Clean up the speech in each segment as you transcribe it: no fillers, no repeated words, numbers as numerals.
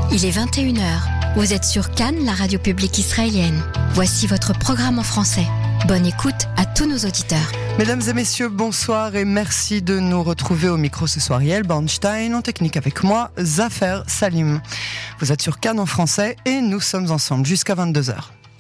Il est 21h. Vous êtes sur Cannes, la radio publique israélienne. Voici votre programme en français. Bonne écoute à tous nos auditeurs. Mesdames et messieurs, bonsoir et merci de nous retrouver au micro ce soir. Yael Bornstein, en technique avec moi, Zafer Salim. Vous êtes sur Cannes en français et nous sommes ensemble jusqu'à 22h.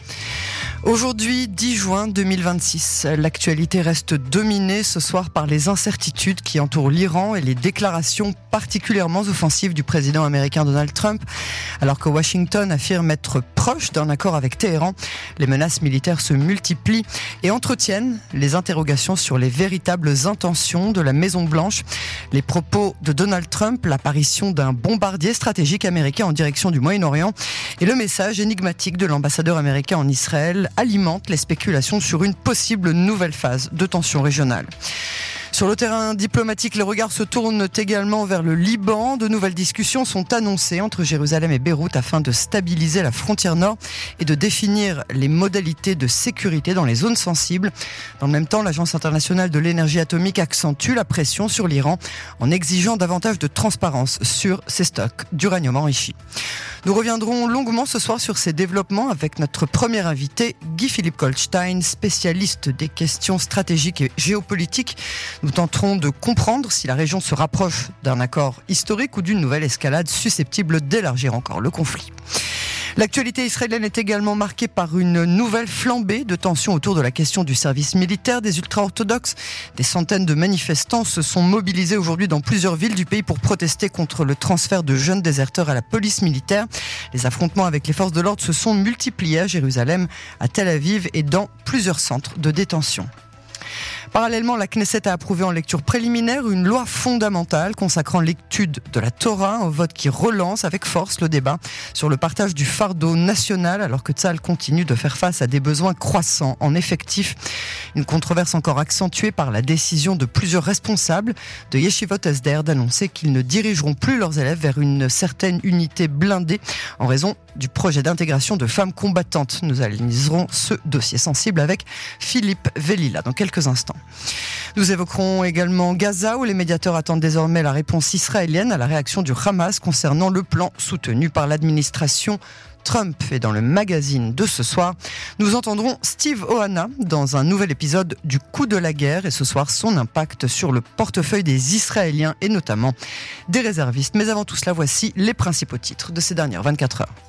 Aujourd'hui, 10 juin 2026, l'actualité reste dominée ce soir par les incertitudes qui entourent l'Iran et les déclarations particulièrement offensives du président américain Donald Trump. Alors que Washington affirme être proche d'un accord avec Téhéran, les menaces militaires se multiplient et entretiennent les interrogations sur les véritables intentions de la Maison-Blanche. Les propos de Donald Trump, l'apparition d'un bombardier stratégique américain en direction du Moyen-Orient et le message énigmatique de l'ambassadeur américain en Israël alimente les spéculations sur une possible nouvelle phase de tension régionale. Sur le terrain diplomatique, les regards se tournent également vers le Liban. De nouvelles discussions sont annoncées entre Jérusalem et Beyrouth afin de stabiliser la frontière nord et de définir les modalités de sécurité dans les zones sensibles. Dans le même temps, l'Agence internationale de l'énergie atomique accentue la pression sur l'Iran en exigeant davantage de transparence sur ses stocks d'uranium enrichi. Nous reviendrons longuement ce soir sur ces développements avec notre premier invité, Guy-Philippe Goldstein, spécialiste des questions stratégiques et géopolitiques. Nous tenterons de comprendre si la région se rapproche d'un accord historique ou d'une nouvelle escalade susceptible d'élargir encore le conflit. L'actualité israélienne est également marquée par une nouvelle flambée de tensions autour de la question du service militaire des ultra-orthodoxes. Des centaines de manifestants se sont mobilisés aujourd'hui dans plusieurs villes du pays pour protester contre le transfert de jeunes déserteurs à la police militaire. Les affrontements avec les forces de l'ordre se sont multipliés à Jérusalem, à Tel Aviv et dans plusieurs centres de détention. Parallèlement, la Knesset a approuvé en lecture préliminaire une loi fondamentale consacrant l'étude de la Torah, un vote qui relance avec force le débat sur le partage du fardeau national alors que Tsahal continue de faire face à des besoins croissants en effectifs. Une controverse encore accentuée par la décision de plusieurs responsables de Yeshivot Esder d'annoncer qu'ils ne dirigeront plus leurs élèves vers une certaine unité blindée en raison du projet d'intégration de femmes combattantes. Nous analyserons ce dossier sensible avec Philippe Velila dans quelques instants. Nous évoquerons également Gaza où les médiateurs attendent désormais la réponse israélienne à la réaction du Hamas concernant le plan soutenu par l'administration Trump. Et dans le magazine de ce soir, nous entendrons Steve Ohana dans un nouvel épisode du Coup de la guerre et ce soir son impact sur le portefeuille des Israéliens et notamment des réservistes. Mais avant tout cela, voici les principaux titres de ces dernières 24 heures.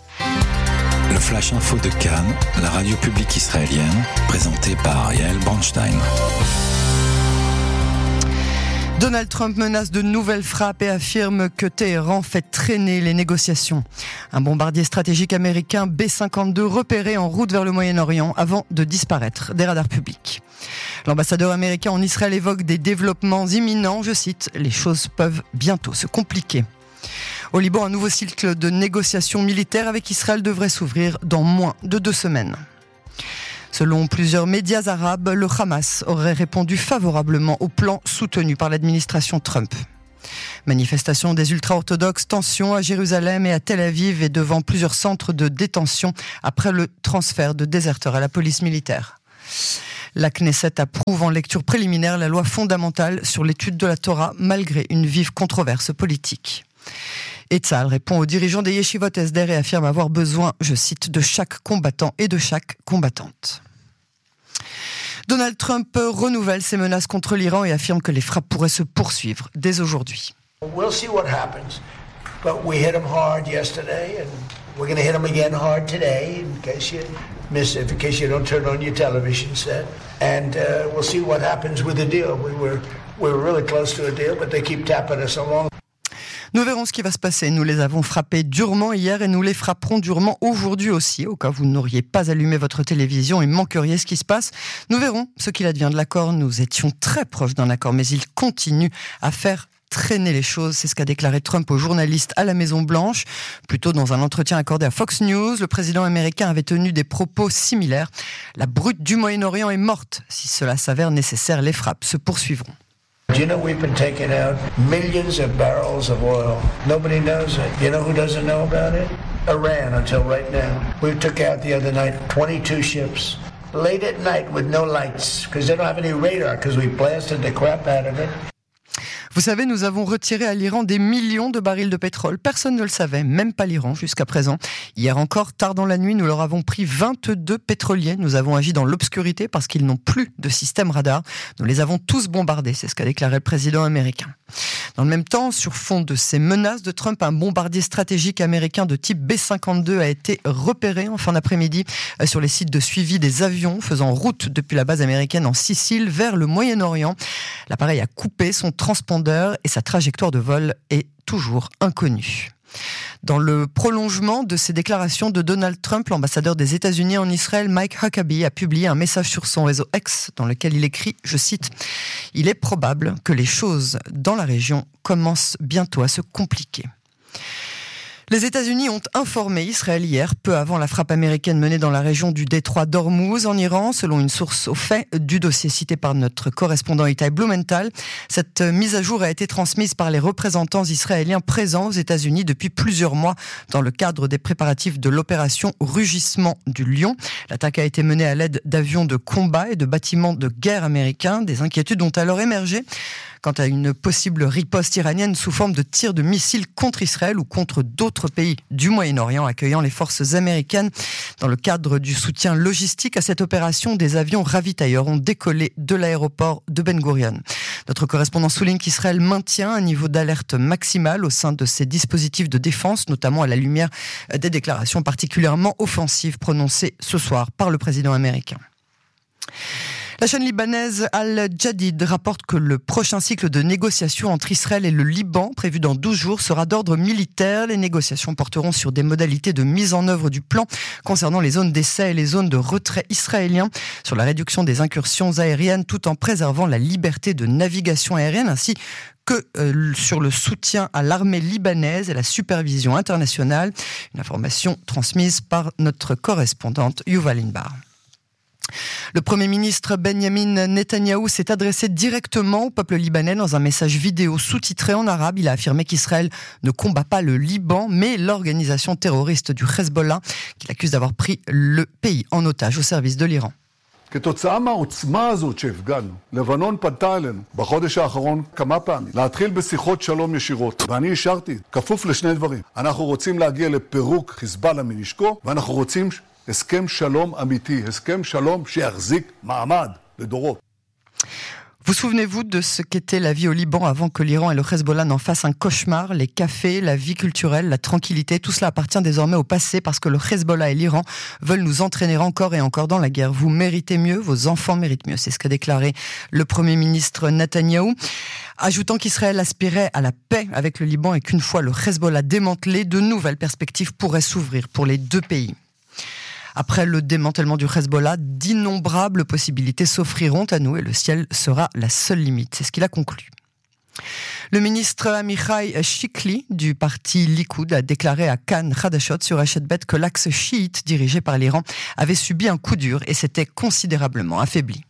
Le Flash Info de Cannes, la radio publique israélienne, présenté par Yael Bornstein. Donald Trump menace de nouvelles frappes et affirme que Téhéran fait traîner les négociations. Un bombardier stratégique américain B-52 repéré en route vers le Moyen-Orient avant de disparaître des radars publics. L'ambassadeur américain en Israël évoque des développements imminents. Je cite, « Les choses peuvent bientôt se compliquer ». Au Liban, un nouveau cycle de négociations militaires avec Israël devrait s'ouvrir dans moins de 2 semaines. Selon plusieurs médias arabes, le Hamas aurait répondu favorablement au plan soutenu par l'administration Trump. Manifestation des ultra-orthodoxes, tensions à Jérusalem et à Tel Aviv et devant plusieurs centres de détention après le transfert de déserteurs à la police militaire. La Knesset approuve en lecture préliminaire la loi fondamentale sur l'étude de la Torah malgré une vive controverse politique. Et Tsahal répond aux dirigeants des Yeshivot Esder et affirme avoir besoin, je cite, de chaque combattant et de chaque combattante. Donald Trump renouvelle ses menaces contre l'Iran et affirme que les frappes pourraient se poursuivre dès aujourd'hui. We'll see what happens, but we hit him hard yesterday and we're going to hit him again hard today in case you miss it, in case you don't turn on your television set. And we'll see what happens with the deal. We were really close to a deal, but they keep tapping us along. Nous verrons ce qui va se passer. Nous les avons frappés durement hier et nous les frapperons durement aujourd'hui aussi. Au cas où vous n'auriez pas allumé votre télévision et manqueriez ce qui se passe, nous verrons ce qu'il advient de l'accord. Nous étions très proches d'un accord, mais il continue à faire traîner les choses. C'est ce qu'a déclaré Trump aux journalistes à la Maison-Blanche. Plus tôt, dans un entretien accordé à Fox News, le président américain avait tenu des propos similaires. La brute du Moyen-Orient est morte. Si cela s'avère nécessaire, les frappes se poursuivront. You know, we've been taking out millions of barrels of oil. Nobody knows it. You know who doesn't know about it? Iran, until right now. We took out the other night 22 ships. Late at night with no lights, because they don't have any radar, because we blasted the crap out of it. Vous savez, nous avons retiré à l'Iran des millions de barils de pétrole. Personne ne le savait, même pas l'Iran jusqu'à présent. Hier encore, tard dans la nuit, nous leur avons pris 22 pétroliers. Nous avons agi dans l'obscurité parce qu'ils n'ont plus de système radar. Nous les avons tous bombardés, c'est ce qu'a déclaré le président américain. Dans le même temps, sur fond de ces menaces de Trump, un bombardier stratégique américain de type B-52 a été repéré en fin d'après-midi sur les sites de suivi des avions faisant route depuis la base américaine en Sicile vers le Moyen-Orient. L'appareil a coupé son transpondeur et sa trajectoire de vol est toujours inconnue. Dans le prolongement de ces déclarations de Donald Trump, l'ambassadeur des États-Unis en Israël, Mike Huckabee, a publié un message sur son réseau X dans lequel il écrit, je cite, « Il est probable que les choses dans la région commencent bientôt à se compliquer ». Les États-Unis ont informé Israël hier, peu avant la frappe américaine menée dans la région du détroit d'Ormuz en Iran, selon une source au fait du dossier cité par notre correspondant Itai Blumenthal. Cette mise à jour a été transmise par les représentants israéliens présents aux États-Unis depuis plusieurs mois dans le cadre des préparatifs de l'opération Rugissement du Lion. L'attaque a été menée à l'aide d'avions de combat et de bâtiments de guerre américains. Des inquiétudes ont alors émergé quant à une possible riposte iranienne sous forme de tirs de missiles contre Israël ou contre d'autres pays du Moyen-Orient accueillant les forces américaines. Dans le cadre du soutien logistique à cette opération, des avions ravitailleurs ont décollé de l'aéroport de Ben Gurion. Notre correspondant souligne qu'Israël maintient un niveau d'alerte maximal au sein de ses dispositifs de défense, notamment à la lumière des déclarations particulièrement offensives prononcées ce soir par le président américain. La chaîne libanaise Al-Jadid rapporte que le prochain cycle de négociations entre Israël et le Liban, prévu dans 12 jours, sera d'ordre militaire. Les négociations porteront sur des modalités de mise en œuvre du plan concernant les zones d'essai et les zones de retrait israéliens, sur la réduction des incursions aériennes tout en préservant la liberté de navigation aérienne ainsi que sur le soutien à l'armée libanaise et la supervision internationale. Une information transmise par notre correspondante Yuval Inbar. Le Premier ministre Benjamin Netanyahou s'est adressé directement au peuple libanais dans un message vidéo sous-titré en arabe. Il a affirmé qu'Israël ne combat pas le Liban, mais l'organisation terroriste du Hezbollah, qu'il accuse d'avoir pris le pays en otage au service de l'Iran. כתוצאה מהעוצמה הזאת שהפגנו, לבנון פנתה אלינו בחודש האחרון כמה פעמים להתחיל בשיחות שלום ישירות, ואני אישרתי, כפוף לשני דברים. אנחנו רוצים להגיע לפירוק חיזבאללה מנשקו, ואנחנו רוצים הסכם שלום אמיתי, הסכם שלום שיחזיק מעמד לדורות. Vous souvenez-vous de ce qu'était la vie au Liban avant que l'Iran et le Hezbollah n'en fassent un cauchemar? Les cafés, la vie culturelle, la tranquillité, tout cela appartient désormais au passé parce que le Hezbollah et l'Iran veulent nous entraîner encore et encore dans la guerre. Vous méritez mieux, vos enfants méritent mieux. C'est ce qu'a déclaré le Premier ministre Netanyahou, ajoutant qu'Israël aspirait à la paix avec le Liban et qu'une fois le Hezbollah démantelé, de nouvelles perspectives pourraient s'ouvrir pour les deux pays. Après le démantèlement du Hezbollah, d'innombrables possibilités s'offriront à nous et le ciel sera la seule limite. C'est ce qu'il a conclu. Le ministre Amichai Shikli du parti Likoud a déclaré à Cannes Hadashot sur Hachet Bet que l'axe chiite dirigé par l'Iran avait subi un coup dur et s'était considérablement affaibli.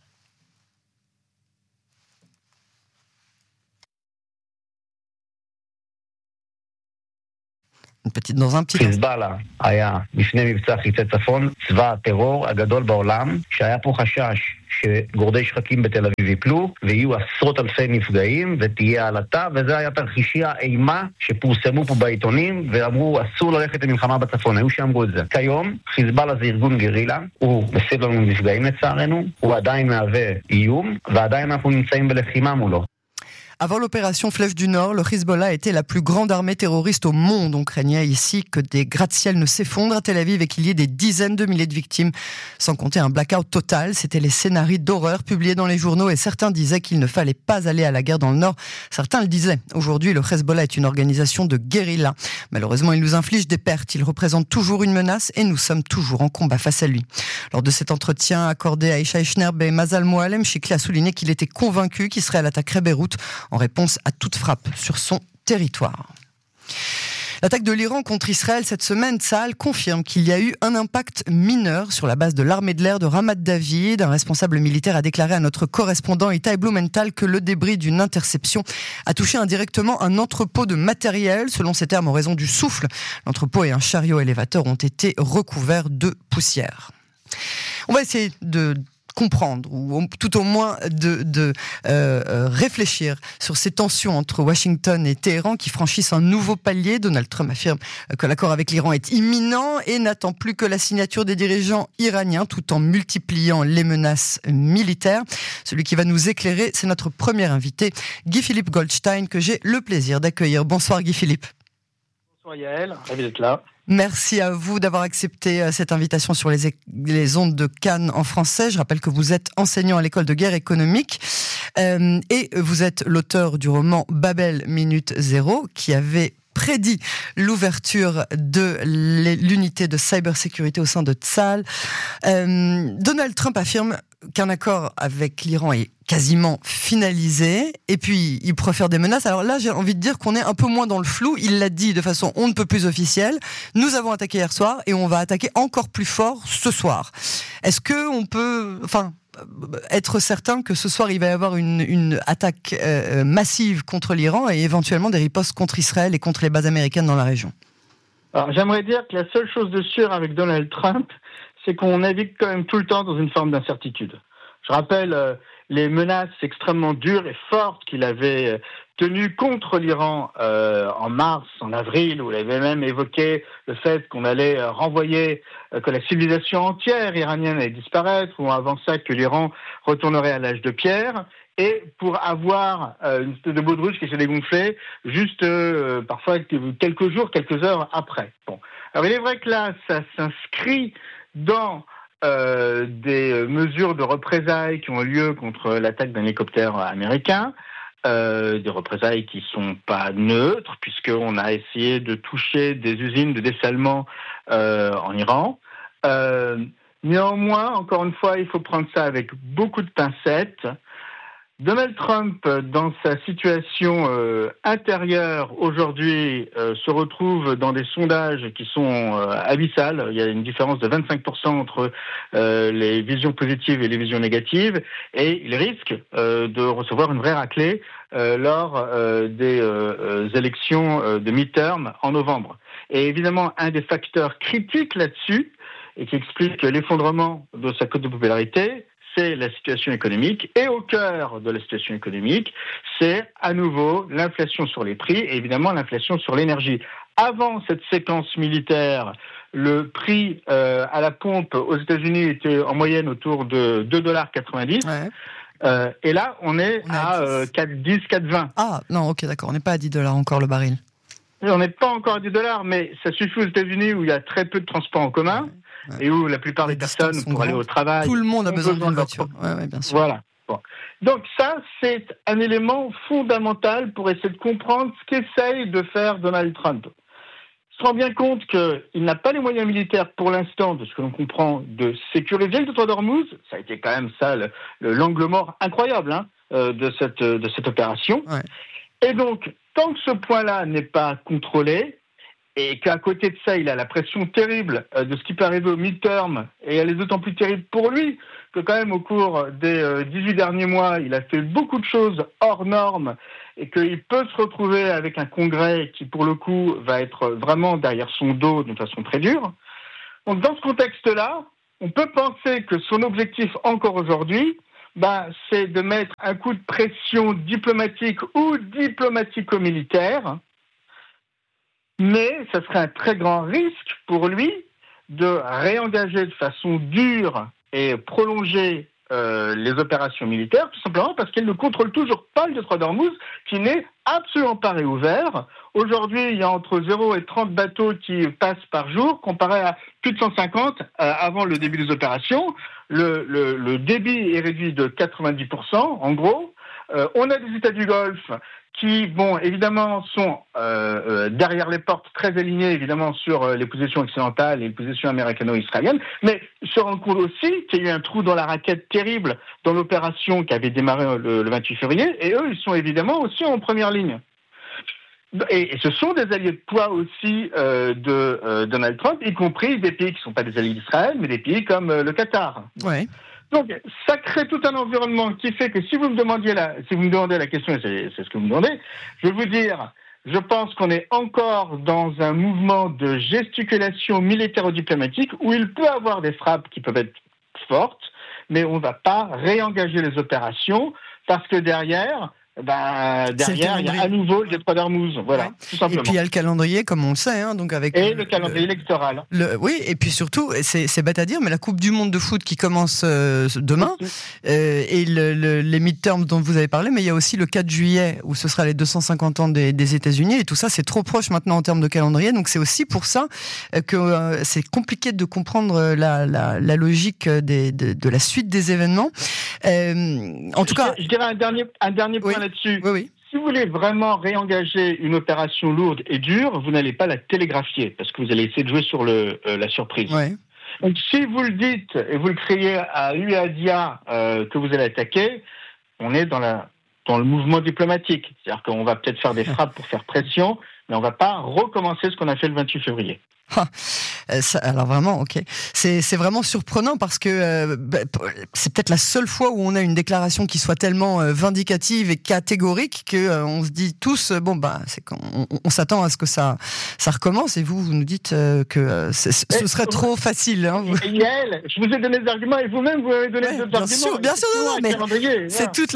Dans un petit חיזבאללה היה לפני מבצע חיצי צפון צבא הטרור הגדול בעולם, שהיה פה חשש שגורדי שחקים בתל אביב ייפלו ויהיו עשרות אלפי נפגעים ותהיה עלטה, וזה היה תרחישי האימה שפורסמו פה בעיתונים ואמרו אסור ללכת למלחמה בצפון, היו שאמרו את זה. כיום חיזבאללה זה ארגון גרילה, הוא מסב לנו נפגעים לצערנו, הוא עדיין מהווה איום ועדיין אנחנו נמצאים בלחימה מולו. Avant l'opération Flèche du Nord, le Hezbollah était la plus grande armée terroriste au monde. On craignait ici que des gratte-ciel ne s'effondrent à Tel Aviv et qu'il y ait des dizaines de milliers de victimes, sans compter un blackout total. C'étaient les scénarios d'horreur publiés dans les journaux et certains disaient qu'il ne fallait pas aller à la guerre dans le Nord. Certains le disaient. Aujourd'hui, le Hezbollah est une organisation de guérilla. Malheureusement, il nous inflige des pertes. Il représente toujours une menace et nous sommes toujours en combat face à lui. Lors de cet entretien accordé à Ishaï Schnerb et Mazal Moalem, Shikli a souligné qu'il était convaincu qu'Israël attaquerait Beyrouth en réponse à toute frappe sur son territoire. L'attaque de l'Iran contre Israël cette semaine, Tsahal confirme qu'il y a eu un impact mineur sur la base de l'armée de l'air de Ramat David. Un responsable militaire a déclaré à notre correspondant Itai Blumenthal que le débris d'une interception a touché indirectement un entrepôt de matériel. Selon ses termes, en raison du souffle, l'entrepôt et un chariot élévateur ont été recouverts de poussière. On va essayer de comprendre ou tout au moins de réfléchir sur ces tensions entre Washington et Téhéran qui franchissent un nouveau palier. Donald Trump affirme que l'accord avec l'Iran est imminent et n'attend plus que la signature des dirigeants iraniens tout en multipliant les menaces militaires. Celui qui va nous éclairer, c'est notre premier invité, Guy-Philippe Goldstein, que j'ai le plaisir d'accueillir. Bonsoir Guy-Philippe. Bonsoir Yael, ravi d'être là. Merci à vous d'avoir accepté cette invitation sur les ondes de Cannes en français. Je rappelle que vous êtes enseignant à l'école de guerre économique et vous êtes l'auteur du roman Babel Minute Zéro qui avait prédit l'ouverture de l'unité de cybersécurité au sein de Tsahal. Donald Trump affirme qu'un accord avec l'Iran est quasiment finalisé, et puis il profère des menaces. Alors là, j'ai envie de dire qu'on est un peu moins dans le flou. Il l'a dit de façon on ne peut plus officielle. Nous avons attaqué hier soir, et on va attaquer encore plus fort ce soir. Est-ce que on peut, être certain que ce soir il va y avoir une attaque massive contre l'Iran et éventuellement des ripostes contre Israël et contre les bases américaines dans la région? Alors, j'aimerais dire que la seule chose de sûre avec Donald Trump, c'est qu'on navigue quand même tout le temps dans une forme d'incertitude. Je rappelle les menaces extrêmement dures et fortes qu'il avait tenues contre l'Iran en mars, en avril, où il avait même évoqué le fait qu'on allait renvoyer, que la civilisation entière iranienne allait disparaître, ou avant ça que l'Iran retournerait à l'âge de pierre. Et pour avoir une espèce de baudruche qui s'est dégonflée juste parfois quelques jours, quelques heures après. Bon. Alors il est vrai que là, ça s'inscrit dans des mesures de représailles qui ont lieu contre l'attaque d'un hélicoptère américain, des représailles qui sont pas neutres, puisqu'on a essayé de toucher des usines de dessalement en Iran. Néanmoins, encore une fois, il faut prendre ça avec beaucoup de pincettes. Donald Trump, dans sa situation intérieure aujourd'hui, se retrouve dans des sondages qui sont abyssales. Il y a une différence de 25% entre les visions positives et les visions négatives, et il risque de recevoir une vraie raclée lors des élections de midterm en novembre. Et évidemment, un des facteurs critiques là-dessus, et qui explique l'effondrement de sa cote de popularité, c'est la situation économique, et au cœur de la situation économique, c'est à nouveau l'inflation sur les prix et évidemment l'inflation sur l'énergie. Avant cette séquence militaire, le prix à la pompe aux États-Unis était en moyenne autour de $2,90. Ouais. Et là, on est à 4,10, 4,20. Ah non, ok, d'accord, on n'est pas à $10 encore le baril. On n'est pas encore à $10, mais ça suffit aux États-Unis où il y a très peu de transports en commun. Ouais. Et où la plupart des personnes, pour aller au travail, tout le monde a besoin d'une voiture. Ouais, bien sûr. Voilà. Bon. Donc ça, c'est un élément fondamental pour essayer de comprendre ce qu'essaye de faire Donald Trump. Il se rend bien compte qu'il n'a pas les moyens militaires pour l'instant, de ce que l'on comprend, de sécuriser le détroit d'Ormuz. Ça a été quand même ça l'angle mort incroyable de cette opération. Ouais. Et donc, tant que ce point-là n'est pas contrôlé, et qu'à côté de ça, il a la pression terrible de ce qui peut arriver au midterm, et elle est d'autant plus terrible pour lui que quand même au cours des 18 derniers mois, il a fait beaucoup de choses hors normes, et qu'il peut se retrouver avec un congrès qui, pour le coup, va être vraiment derrière son dos d'une façon très dure. Donc dans ce contexte-là, on peut penser que son objectif encore aujourd'hui, c'est de mettre un coup de pression diplomatique ou diplomatico-militaire. Mais ça serait un très grand risque pour lui de réengager de façon dure et prolonger les opérations militaires, tout simplement parce qu'elle ne contrôle toujours pas le détroit d'Ormuz, qui n'est absolument pas réouvert. Aujourd'hui, il y a entre 0 et 30 bateaux qui passent par jour, comparé à plus de 150 avant le début des opérations. Le débit est réduit de 90%, en gros. On a des États du Golfe qui, évidemment, sont derrière les portes, très alignés, évidemment, sur les positions occidentales et les positions américano-israéliennes, mais se rendent compte aussi qu'il y a eu un trou dans la raquette terrible dans l'opération qui avait démarré le 28 février, et eux, ils sont évidemment aussi en première ligne. Et ce sont des alliés de poids aussi de Donald Trump, y compris des pays qui ne sont pas des alliés d'Israël, mais des pays comme le Qatar. Ouais. Donc, ça crée tout un environnement qui fait que si vous me demandez la question, et c'est ce que vous me demandez, je vais vous dire, je pense qu'on est encore dans un mouvement de gesticulation militaro-diplomatique où il peut y avoir des frappes qui peuvent être fortes, mais on ne va pas réengager les opérations parce que derrière, il y a à nouveau le détroit d'Ormuz. Voilà, tout simplement. Et puis il y a le calendrier, comme on le sait, hein, donc avec le calendrier électoral. Oui, et puis surtout, c'est bête à dire, mais la Coupe du Monde de foot qui commence demain, et les midterms dont vous avez parlé, mais il y a aussi le 4 juillet où ce sera les 250 ans des États-Unis, et tout ça, c'est trop proche maintenant en termes de calendrier, donc c'est aussi pour ça que c'est compliqué de comprendre la logique de la suite des événements. En tout cas, je dirais un dernier point là-dessus. Oui. Si vous voulez vraiment réengager une opération lourde et dure, vous n'allez pas la télégraphier parce que vous allez essayer de jouer sur la surprise. Ouais. Donc si vous le dites et vous le criez à U et à Dia que vous allez attaquer, on est dans le mouvement diplomatique. C'est-à-dire qu'on va peut-être faire des frappes pour faire pression, mais on ne va pas recommencer ce qu'on a fait le 28 février. Alors vraiment, ok. C'est vraiment surprenant parce que c'est peut-être la seule fois où on a une déclaration qui soit tellement vindicative et catégorique que on se dit tous c'est qu'on s'attend à ce que ça recommence. Et vous nous dites que ce serait trop facile. Hein, Yael, je vous ai donné des arguments et vous-même vous m'avez donné d'autres arguments. Bien sûr, non, mais c'est toute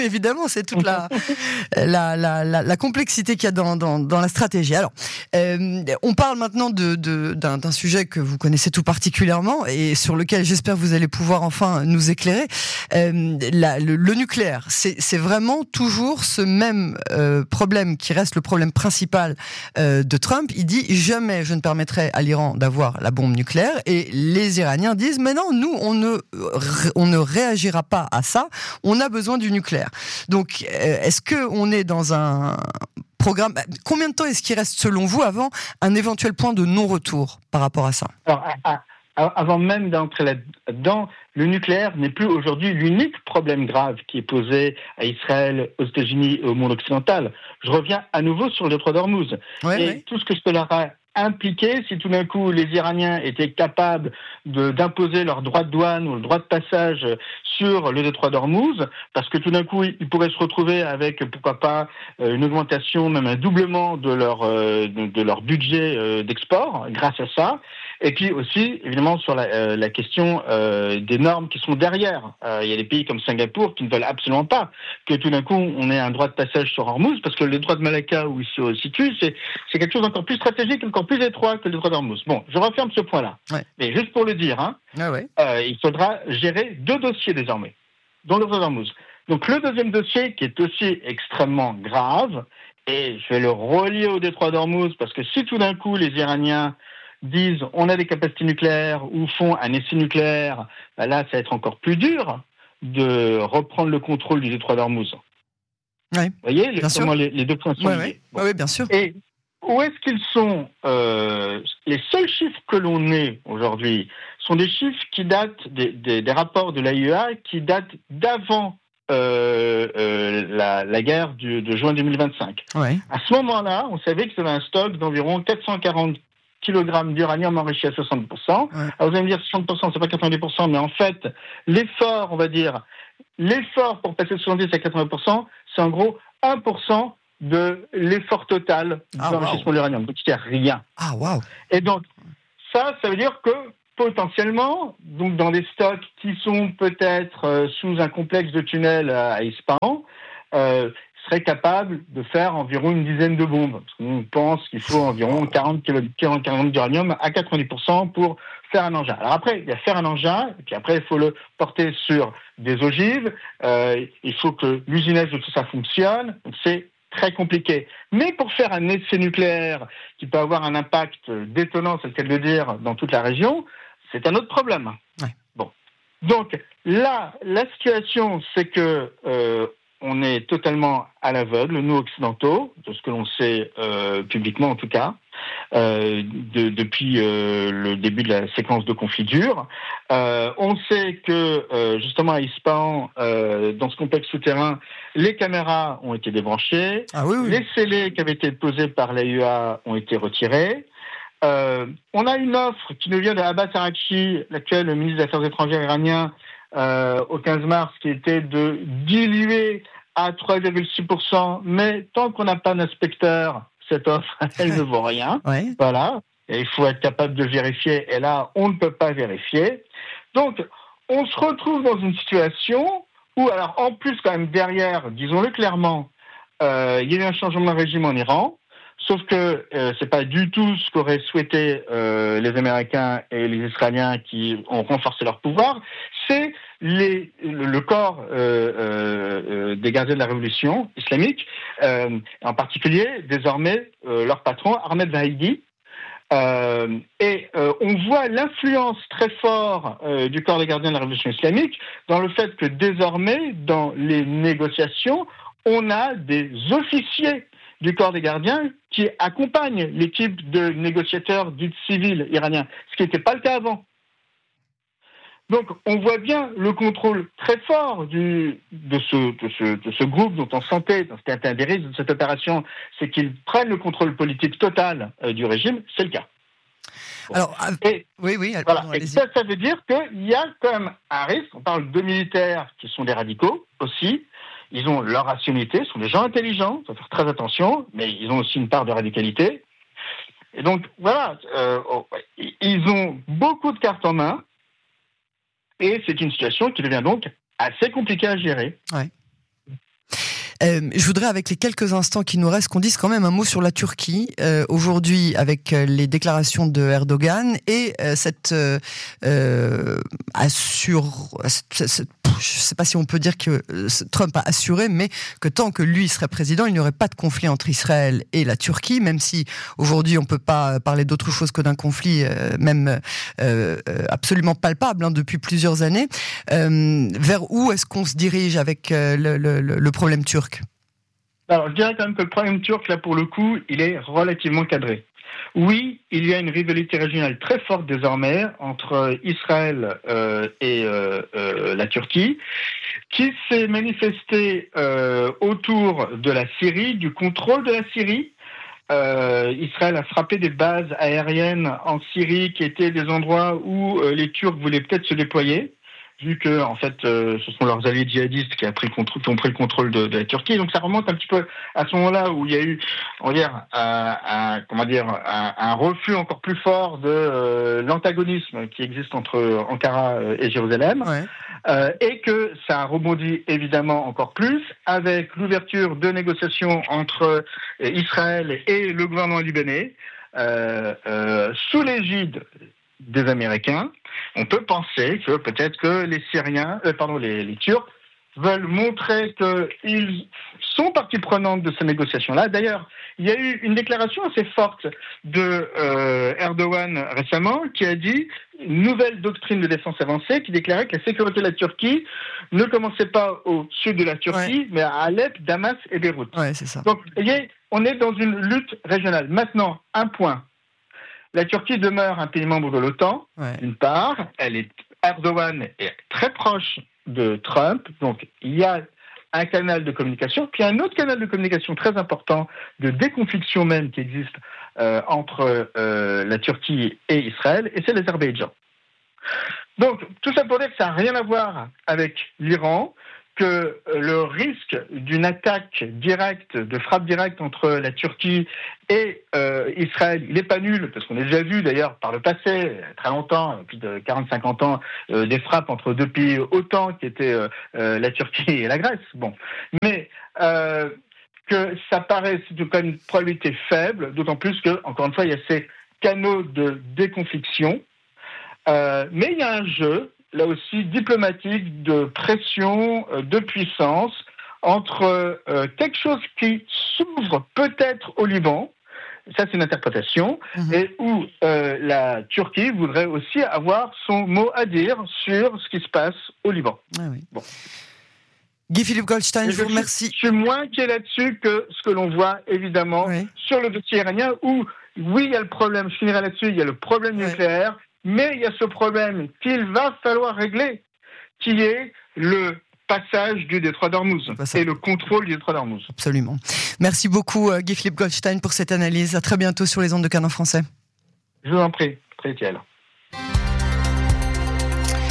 la complexité qu'il y a dans la stratégie. Alors, on parle maintenant d'un sujet que vous connaissez tout particulièrement et sur lequel j'espère que vous allez pouvoir enfin nous éclairer. Le nucléaire, c'est vraiment toujours ce même problème qui reste le problème principal de Trump. Il dit jamais je ne permettrai à l'Iran d'avoir la bombe nucléaire, et les Iraniens disent mais non, nous on ne réagira pas à ça, on a besoin du nucléaire. Donc est-ce que on est dans un programme? Combien de temps est-ce qu'il reste selon vous avant un éventuel point de non-retour par rapport à ça? Alors, avant même d'entrer là-dedans, le nucléaire n'est plus aujourd'hui l'unique problème grave qui est posé à Israël, aux États-Unis et au monde occidental. Je reviens à nouveau sur le détroit d'Ormuz. Tout ce que cela a impliqué, si tout d'un coup les Iraniens étaient capables d'imposer leur droit de douane ou le droit de passage sur le détroit d'Ormuz, parce que tout d'un coup ils pourraient se retrouver avec, pourquoi pas, une augmentation, même un doublement de leur budget d'export grâce à ça. Et puis aussi, évidemment, sur la question des normes qui sont derrière. Il y a des pays comme Singapour qui ne veulent absolument pas que tout d'un coup on ait un droit de passage sur Ormuz, parce que le détroit de Malacca où il se situe, c'est quelque chose d'encore plus stratégique, encore plus étroit que le détroit d'Ormuz. Bon, je referme ce point-là. Ouais. Mais juste pour le dire, il faudra gérer 2 dossiers désormais, dont le détroit d'Ormuz. Donc le deuxième dossier, qui est aussi extrêmement grave, et je vais le relier au détroit d'Ormuz, parce que si tout d'un coup les Iraniens disent on a des capacités nucléaires ou font un essai nucléaire, là ça va être encore plus dur de reprendre le contrôle du détroit d'Ormuz. Ouais, vous voyez comment les 2 points sont liés. Oui, bien sûr. Et où est-ce qu'ils sont les seuls chiffres que l'on ait aujourd'hui sont des chiffres qui datent des rapports de l'AIEA qui datent d'avant la guerre de juin 2025. Ouais. À ce moment-là, on savait qu'il y avait un stock d'environ 440 kg d'uranium enrichi à 60%. Ouais. Alors vous allez me dire 60%, c'est pas 90%, mais en fait, l'effort pour passer de 70 à 80%, c'est en gros 1% de l'effort total d'enrichissement de l'uranium. Donc, il n'y a rien. Ah, waouh! Et donc, ça veut dire que, potentiellement, donc dans des stocks qui sont peut-être sous un complexe de tunnels à Ispahan, serait capable de faire environ une dizaine de bombes. Parce qu'on pense qu'il faut environ 40 kg d'uranium à 90% pour faire un engin. Alors après, il y a faire un engin, et puis après, il faut le porter sur des ogives, il faut que l'usinage de tout ça fonctionne, donc c'est très compliqué. Mais pour faire un essai nucléaire qui peut avoir un impact détonnant, c'est le cas de le dire, dans toute la région, c'est un autre problème. Ouais. Bon. Donc là, la situation, c'est que on est totalement à l'aveugle, nous occidentaux, de ce que l'on sait publiquement en tout cas, depuis le début de la séquence de conflits durs. On sait que justement à Ispahan, dans ce complexe souterrain, les caméras ont été débranchées, les scellés qui avaient été posés par l'AIEA ont été retirés. On a une offre qui nous vient de Abbas Araghchi, l'actuel ministre des Affaires étrangères iranien, au 15 mars, qui était de diluer à 3,6%, mais tant qu'on n'a pas d'inspecteur, cette offre, elle ne vaut rien. Ouais. Voilà. Et il faut être capable de vérifier, et là, on ne peut pas vérifier. Donc, on se retrouve dans une situation où, alors en plus quand même derrière, disons-le clairement, il y a eu un changement de régime en Iran, sauf que c'est pas du tout ce qu'auraient souhaité les Américains et les Israéliens qui ont renforcé leur pouvoir. C'est le corps des gardiens de la révolution islamique, en particulier désormais leur patron Ahmed Vahidi. On voit l'influence très forte du corps des gardiens de la révolution islamique dans le fait que désormais, dans les négociations, on a des officiers du corps des gardiens qui accompagnent l'équipe de négociateurs dits civils iraniens, ce qui n'était pas le cas avant. Donc, on voit bien le contrôle très fort de ce groupe dont on sentait, dans cet intérim, de cette opération, c'est qu'ils prennent le contrôle politique total du régime, c'est le cas. Bon. Alors, oui, voilà. Et ça veut dire qu'il y a quand même un risque. On parle de militaires qui sont des radicaux aussi. Ils ont leur rationalité, ce sont des gens intelligents, il faut faire très attention, mais ils ont aussi une part de radicalité. Et donc, voilà, ils ont beaucoup de cartes en main. Et c'est une situation qui devient donc assez compliquée à gérer. Ouais. Je voudrais, avec les quelques instants qui nous restent, qu'on dise quand même un mot sur la Turquie. Aujourd'hui, avec les déclarations de Erdogan et cette je ne sais pas si on peut dire que Trump a assuré, mais que tant que lui serait président, il n'y aurait pas de conflit entre Israël et la Turquie, même si aujourd'hui on ne peut pas parler d'autre chose que d'un conflit même absolument palpable depuis plusieurs années. Vers où est-ce qu'on se dirige avec le problème turc ? Alors, je dirais quand même que le problème turc, là, pour le coup, il est relativement cadré. Oui, il y a une rivalité régionale très forte désormais entre Israël et la Turquie, qui s'est manifestée autour de la Syrie, du contrôle de la Syrie. Israël a frappé des bases aériennes en Syrie qui étaient des endroits où les Turcs voulaient peut-être se déployer, vu que en fait ce sont leurs alliés djihadistes qui ont pris le contrôle de la Turquie. Donc ça remonte un petit peu à ce moment-là où il y a eu, on va dire, un refus encore plus fort de l'antagonisme qui existe entre Ankara et Jérusalem, et que ça a rebondi évidemment encore plus avec l'ouverture de négociations entre Israël et le gouvernement libanais sous l'égide des Américains. On peut penser que peut-être que les Turcs veulent montrer qu'ils sont partie prenante de ces négociations-là. D'ailleurs, il y a eu une déclaration assez forte de Erdogan récemment qui a dit une nouvelle doctrine de défense avancée qui déclarait que la sécurité de la Turquie ne commençait pas au sud de la Turquie, mais à Alep, Damas et Beyrouth. Ouais, c'est ça. Donc, on est dans une lutte régionale. Maintenant, un point. La Turquie demeure un pays membre de l'OTAN, d'une part. Erdogan est très proche de Trump, donc il y a un canal de communication, puis un autre canal de communication très important, de déconfliction même, qui existe entre la Turquie et Israël, et c'est l'Azerbaïdjan. Donc, tout ça pour dire que ça n'a rien à voir avec l'Iran, que le risque d'une attaque directe, de frappe directe entre la Turquie et Israël, il n'est pas nul, parce qu'on a déjà vu d'ailleurs par le passé, très longtemps, plus de 40-50 ans, des frappes entre deux pays OTAN qui étaient la Turquie et la Grèce. Bon. Mais que ça paraît quand même une probabilité faible, d'autant plus que, encore une fois, il y a ces canaux de déconfliction, mais il y a un jeu là aussi diplomatique, de pression, de puissance, entre quelque chose qui s'ouvre peut-être au Liban, ça c'est une interprétation, et où la Turquie voudrait aussi avoir son mot à dire sur ce qui se passe au Liban. Bon. Guy-Philippe Goldstein, je vous remercie. Je suis moins inquiet là-dessus que ce que l'on voit évidemment sur le dossier iranien, où oui, il y a le problème, je finirai là-dessus, il y a le problème nucléaire, mais il y a ce problème qu'il va falloir régler, qui est le passage du détroit d'Ormuz et le contrôle du détroit d'Ormuz. Absolument. Merci beaucoup Guy-Philippe Goldstein pour cette analyse. À très bientôt sur les ondes de Cannes en français. Je vous en prie, très utile.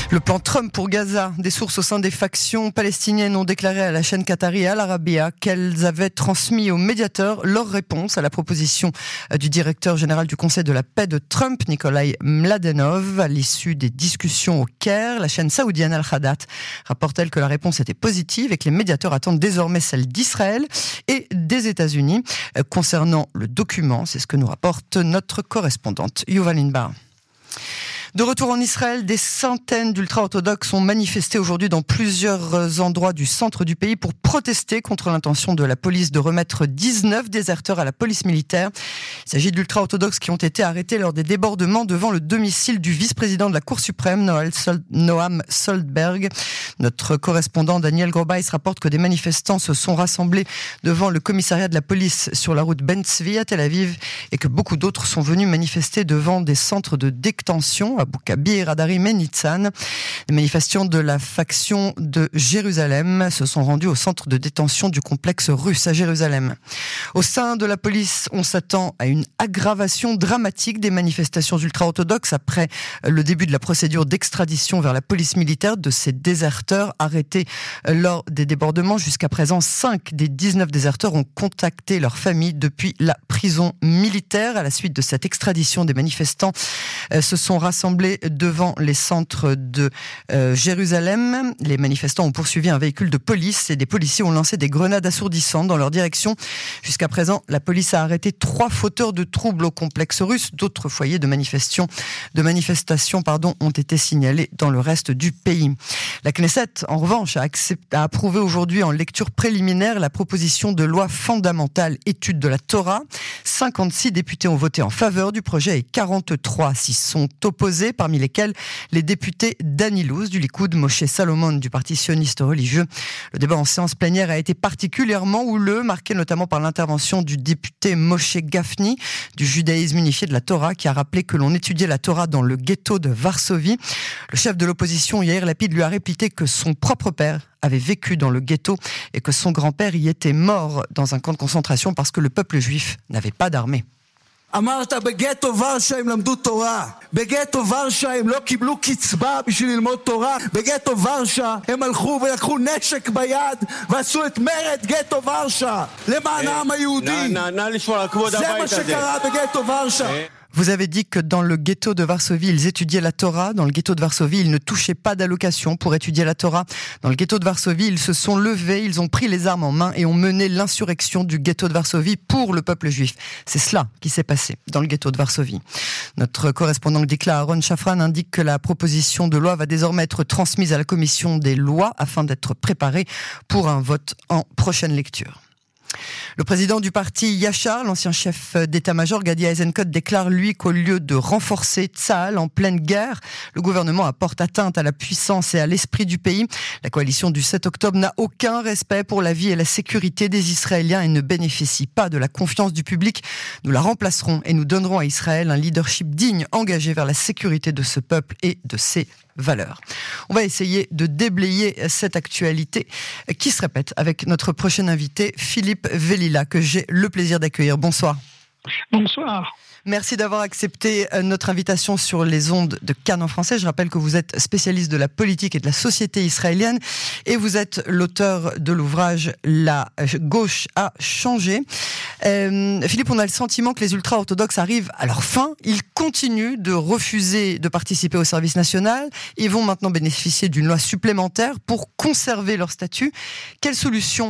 Le plan Trump pour Gaza. Des sources au sein des factions palestiniennes ont déclaré à la chaîne qatari Al Arabiya qu'elles avaient transmis au médiateur leur réponse à la proposition du directeur général du Conseil de la paix de Trump, Nikolai Mladenov, à l'issue des discussions au Caire. La chaîne saoudienne Al-Hadat rapporte-t-elle que la réponse était positive et que les médiateurs attendent désormais celle d'Israël et des États-Unis. Concernant le document, c'est ce que nous rapporte notre correspondante Yuval Inbar. De retour en Israël, des centaines d'ultra-orthodoxes ont manifesté aujourd'hui dans plusieurs endroits du centre du pays pour protester contre l'intention de la police de remettre 19 déserteurs à la police militaire. Il s'agit d'ultra-orthodoxes qui ont été arrêtés lors des débordements devant le domicile du vice-président de la Cour suprême, Noam Soldberg. Notre correspondant Daniel Grobais rapporte que des manifestants se sont rassemblés devant le commissariat de la police sur la route Ben Tzvi à Tel Aviv et que beaucoup d'autres sont venus manifester devant des centres de détention à Boukabir, Adarim et Nitzan. Les manifestants de la faction de Jérusalem se sont rendus au centre de détention du complexe russe à Jérusalem. Au sein de la police, on s'attend à une aggravation dramatique des manifestations ultra-orthodoxes après le début de la procédure d'extradition vers la police militaire de ces déserteurs arrêtés lors des débordements. Jusqu'à présent, 5 des 19 déserteurs ont contacté leur famille depuis la prison militaire. À la suite de cette extradition, des manifestants se sont rassemblés devant les centres de Jérusalem. Les manifestants ont poursuivi un véhicule de police et des policiers ont lancé des grenades assourdissantes dans leur direction. Jusqu'à présent, la police a arrêté 3 fauteurs de troubles au complexe russe. D'autres foyers de manifestation ont été signalés dans le reste du pays. La Knesset, en revanche, a approuvé aujourd'hui en lecture préliminaire la proposition de loi fondamentale étude de la Torah. 56 députés ont voté en faveur du projet et 43 s'y sont opposés, parmi lesquels les députés Dani Louz du Likoud, Moshe Salomon du Parti sioniste religieux. Le débat en séance plénière a été particulièrement houleux, marqué notamment par l'intervention du député Moshe Gafni du judaïsme unifié de la Torah, qui a rappelé que l'on étudiait la Torah dans le ghetto de Varsovie. Le chef de l'opposition, Yair Lapid, lui a répliqué que son propre père avait vécu dans le ghetto et que son grand-père y était mort dans un camp de concentration parce que le peuple juif n'avait pas d'armée. אמרת בגטו ורשה הם למדו תורה, בגטו ורשה הם לא קיבלו קצבה בשביל ללמוד תורה, בגטו ורשה הם הלכו ולקחו נשק ביד ועשו את מרד גטו ורשה למען העם היהודי. זה מה שקרה בגטו ורשה. Vous avez dit que dans le ghetto de Varsovie, ils étudiaient la Torah. Dans le ghetto de Varsovie, ils ne touchaient pas d'allocation pour étudier la Torah. Dans le ghetto de Varsovie, ils se sont levés, ils ont pris les armes en main et ont mené l'insurrection du ghetto de Varsovie pour le peuple juif. C'est cela qui s'est passé dans le ghetto de Varsovie. Notre correspondant Dikla Aaron Shafran indique que la proposition de loi va désormais être transmise à la commission des lois afin d'être préparée pour un vote en prochaine lecture. Le président du parti Yachar, l'ancien chef d'état-major Gadi Eisenkot, déclare lui qu'au lieu de renforcer Tsahal en pleine guerre, le gouvernement apporte atteinte à la puissance et à l'esprit du pays. La coalition du 7 octobre n'a aucun respect pour la vie et la sécurité des Israéliens et ne bénéficie pas de la confiance du public. Nous la remplacerons et nous donnerons à Israël un leadership digne, engagé vers la sécurité de ce peuple et de ses valeurs. On va essayer de déblayer cette actualité qui se répète avec notre prochain invité, Philippe Velila, que j'ai le plaisir d'accueillir. Bonsoir. Bonsoir. Merci d'avoir accepté notre invitation sur les ondes de Cannes en français. Je rappelle que vous êtes spécialiste de la politique et de la société israélienne et vous êtes l'auteur de l'ouvrage « La gauche a changé ». Philippe, on a le sentiment que les ultra-orthodoxes arrivent à leur fin. Ils continuent de refuser de participer au service national. Ils vont maintenant bénéficier d'une loi supplémentaire pour conserver leur statut. Quelle solution